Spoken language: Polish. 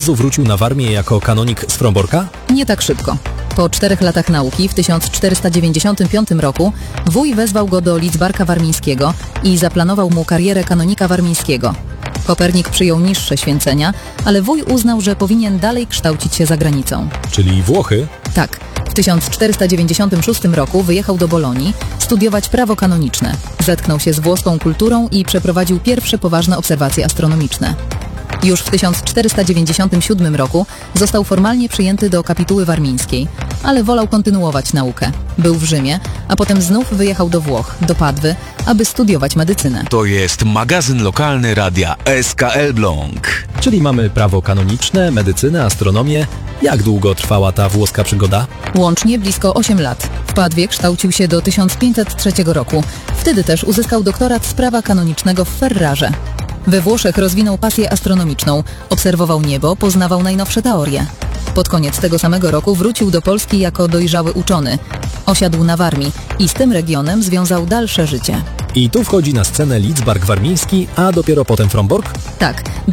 razu wrócił na Warmię jako kanonik z Fromborka? Nie tak szybko. Po 4 latach nauki w 1495 roku wuj wezwał go do Lidzbarka Warmińskiego i zaplanował mu karierę kanonika warmińskiego. Kopernik przyjął niższe święcenia, ale wuj uznał, że powinien dalej kształcić się za granicą. Czyli Włochy? Tak. W 1496 roku wyjechał do Bolonii studiować prawo kanoniczne. Zetknął się z włoską kulturą i przeprowadził pierwsze poważne obserwacje astronomiczne. Już w 1497 roku został formalnie przyjęty do kapituły warmińskiej, ale wolał kontynuować naukę. Był w Rzymie, a potem znów wyjechał do Włoch, do Padwy, aby studiować medycynę. To jest magazyn lokalny radia SK Elbląg. Czyli mamy prawo kanoniczne, medycynę, astronomię. Jak długo trwała ta włoska przygoda? Łącznie blisko 8 lat. W Padwie kształcił się do 1503 roku. Wtedy też uzyskał doktorat z prawa kanonicznego w Ferrarze. We Włoszech rozwinął pasję astronomiczną, obserwował niebo, poznawał najnowsze teorie. Pod koniec tego samego roku wrócił do Polski jako dojrzały uczony. Osiadł na Warmii i z tym regionem związał dalsze życie. I tu wchodzi na scenę Lidzbark Warmiński, a dopiero potem Frombork? Tak.